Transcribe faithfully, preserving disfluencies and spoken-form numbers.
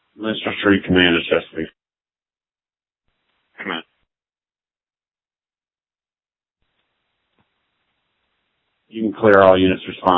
Mister Street Command is Chesapeake. Command. You can clear all units responding.